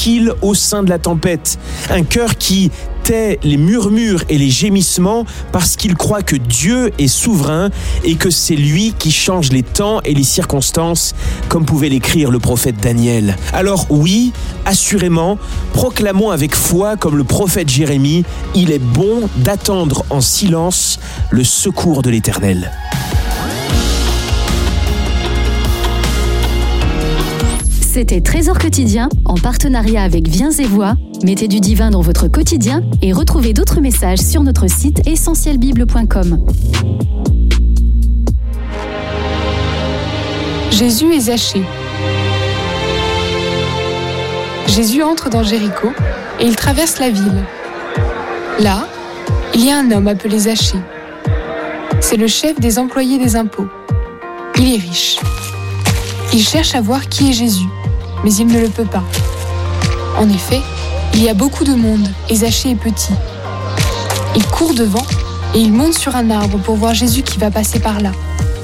tranquille au sein de la tempête. Un cœur qui tait les murmures et les gémissements parce qu'il croit que Dieu est souverain et que c'est lui qui change les temps et les circonstances, comme pouvait l'écrire le prophète Daniel. Alors oui, assurément, proclamons avec foi comme le prophète Jérémie, il est bon d'attendre en silence le secours de l'Éternel. C'était Trésor quotidien en partenariat avec Viens et Voix. Mettez du divin dans votre quotidien et retrouvez d'autres messages sur notre site essentielbible.com. Jésus et Zachée. Jésus entre dans Jéricho et il traverse la ville. Là, il y a un homme appelé Zachée. C'est le chef des employés des impôts. Il est riche. Il cherche à voir qui est Jésus, mais il ne le peut pas. En effet, il y a beaucoup de monde et Zachée est petit. Il court devant et il monte sur un arbre pour voir Jésus qui va passer par là.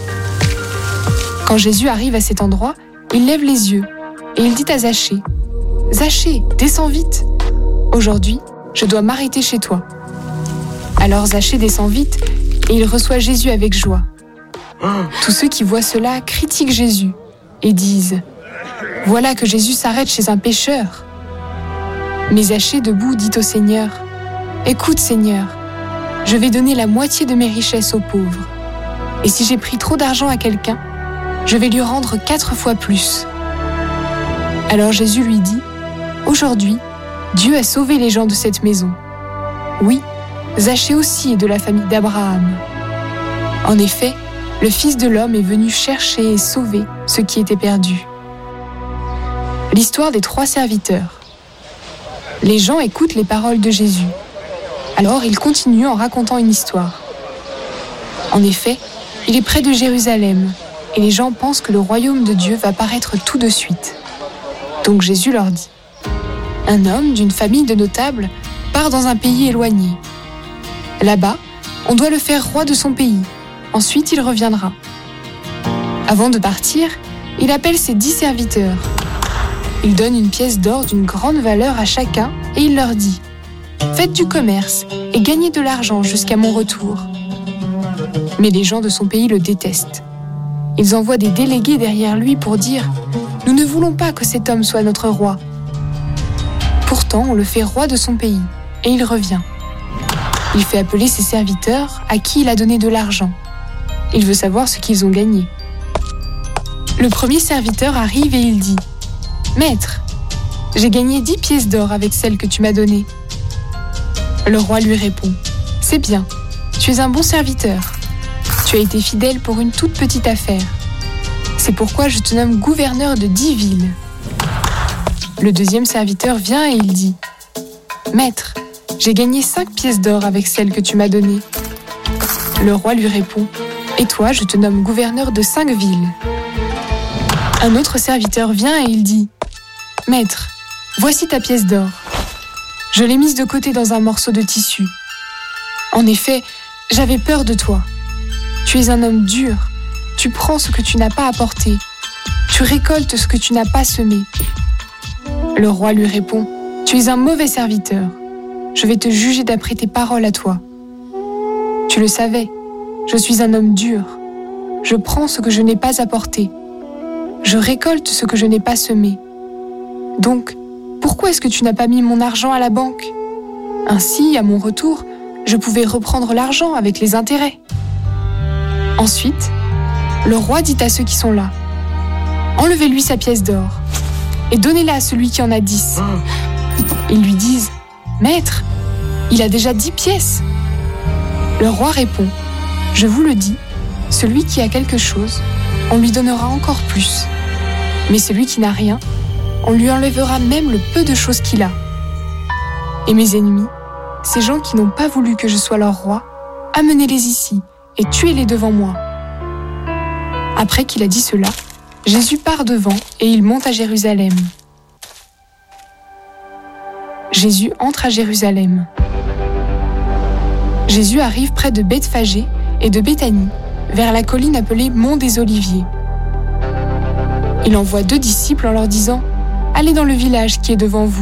Quand Jésus arrive à cet endroit, il lève les yeux et il dit à Zachée : « Zachée, descends vite. Aujourd'hui, je dois m'arrêter chez toi. » Alors Zachée descend vite et il reçoit Jésus avec joie. Tous ceux qui voient cela critiquent Jésus et disent : « Voilà que Jésus s'arrête chez un pécheur. » Mais Zachée, debout, dit au Seigneur : « Écoute, Seigneur, je vais donner la moitié de mes richesses aux pauvres. Et si j'ai pris trop d'argent à quelqu'un, je vais lui rendre 4 fois plus. » Alors Jésus lui dit : « Aujourd'hui, Dieu a sauvé les gens de cette maison. Oui, Zachée aussi est de la famille d'Abraham. En effet, le Fils de l'homme est venu chercher et sauver ceux qui étaient perdus. » L'histoire des 3 serviteurs. Les gens écoutent les paroles de Jésus. Alors il continue en racontant une histoire. En effet, il est près de Jérusalem et les gens pensent que le royaume de Dieu va paraître tout de suite. Donc Jésus leur dit : « Un homme d'une famille de notables part dans un pays éloigné. Là-bas, on doit le faire roi de son pays. Ensuite, il reviendra. Avant de partir, il appelle ses 10 serviteurs. Il donne une pièce d'or d'une grande valeur à chacun et il leur dit : « Faites du commerce et gagnez de l'argent jusqu'à mon retour. » Mais les gens de son pays le détestent. Ils envoient des délégués derrière lui pour dire : « Nous ne voulons pas que cet homme soit notre roi. » Pourtant, on le fait roi de son pays et il revient. Il fait appeler ses serviteurs à qui il a donné de l'argent. Il veut savoir ce qu'ils ont gagné. Le premier serviteur arrive et il dit : « Maître, j'ai gagné 10 pièces d'or avec celles que tu m'as données. » Le roi lui répond : « C'est bien, tu es un bon serviteur. Tu as été fidèle pour une toute petite affaire. C'est pourquoi je te nomme gouverneur de 10 villes. » Le deuxième serviteur vient et il dit : « Maître, j'ai gagné 5 pièces d'or avec celles que tu m'as données. » Le roi lui répond : « Et toi, je te nomme gouverneur de 5 villes. » Un autre serviteur vient et il dit : « Maître, voici ta pièce d'or. Je l'ai mise de côté dans un morceau de tissu. En effet, j'avais peur de toi. Tu es un homme dur. Tu prends ce que tu n'as pas apporté. Tu récoltes ce que tu n'as pas semé. » Le roi lui répond : « Tu es un mauvais serviteur. Je vais te juger d'après tes paroles à toi. Tu le savais, je suis un homme dur. Je prends ce que je n'ai pas apporté. Je récolte ce que je n'ai pas semé. Donc, pourquoi est-ce que tu n'as pas mis mon argent à la banque ? Ainsi, à mon retour, je pouvais reprendre l'argent avec les intérêts. » Ensuite, le roi dit à ceux qui sont là : « Enlevez-lui sa pièce d'or et donnez-la à celui qui en a 10. » Ils lui disent : « Maître, il a déjà 10 pièces. » Le roi répond : « Je vous le dis, celui qui a quelque chose, on lui donnera encore plus. Mais celui qui n'a rien, on lui enlèvera même le peu de choses qu'il a. Et mes ennemis, ces gens qui n'ont pas voulu que je sois leur roi, amenez-les ici et tuez-les devant moi. » Après qu'il a dit cela, Jésus part devant et il monte à Jérusalem. Jésus entre à Jérusalem. Jésus arrive près de Bethphagée et de Béthanie, vers la colline appelée Mont des Oliviers. Il envoie 2 disciples en leur disant : « Allez dans le village qui est devant vous.